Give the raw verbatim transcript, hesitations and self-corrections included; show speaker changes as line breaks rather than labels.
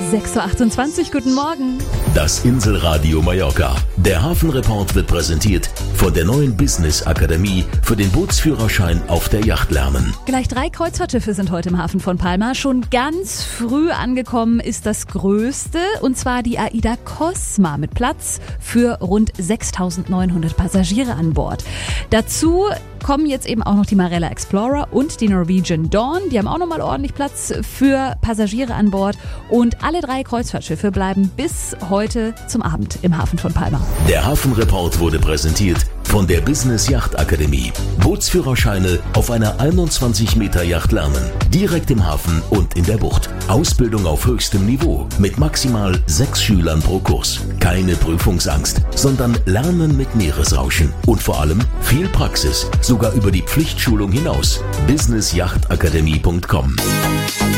sechs Uhr achtundzwanzig, guten Morgen.
Das Inselradio Mallorca. Der Hafenreport wird präsentiert von der neuen Business Akademie für den Bootsführerschein auf der Yacht lernen.
Gleich drei Kreuzfahrtschiffe sind heute im Hafen von Palma. Schon ganz früh angekommen ist das größte, und zwar die AIDA Cosma mit Platz für rund sechstausendneunhundert Passagiere an Bord. Dazu kommen jetzt eben auch noch die Marella Explorer und die Norwegian Dawn. Die haben auch nochmal ordentlich Platz für Passagiere an Bord. Und alle drei Kreuzfahrtschiffe bleiben bis heute zum Abend im Hafen von Palma.
Der Hafenreport wurde präsentiert von der Business Yacht Akademie. Bootsführerscheine auf einer einundzwanzig Meter Yacht lernen. Direkt im Hafen und in der Bucht. Ausbildung auf höchstem Niveau mit maximal sechs Schülern pro Kurs. Keine Prüfungsangst, sondern Lernen mit Meeresrauschen. Und vor allem viel Praxis, sogar über die Pflichtschulung hinaus. business yacht akademie punkt com